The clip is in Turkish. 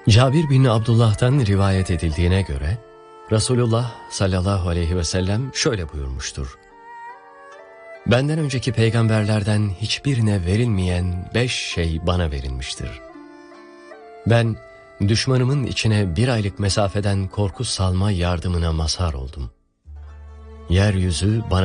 Cabir bin Abdullah'tan rivayet edildiğine göre Resulullah sallallahu aleyhi ve sellem şöyle buyurmuştur. Benden önceki peygamberlerden hiçbirine verilmeyen 5 şey bana verilmiştir. Ben düşmanımın içine 1 aylık mesafeden korku salma yardımına mazhar oldum. Yeryüzü bana